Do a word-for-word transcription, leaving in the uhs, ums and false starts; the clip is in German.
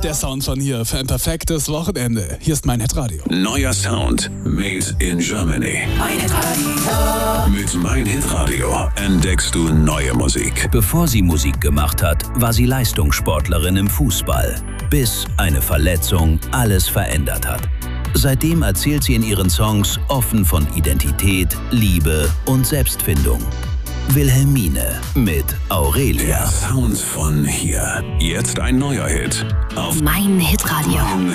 der Sound von hier für ein perfektes Wochenende. Hier ist mein Hitradio. Neuer Sound made in Germany. Mein Hitradio. Mit Mein Hitradio entdeckst du neue Musik. Bevor sie Musik gemacht hat, war sie Leistungssportlerin im Fußball, bis eine Verletzung alles verändert hat. Seitdem erzählt sie in ihren Songs offen von Identität, Liebe und Selbstfindung. Wilhelmine mit Aurelia. Der Sound von hier. Jetzt ein neuer Hit auf Mein Hitradio. Mein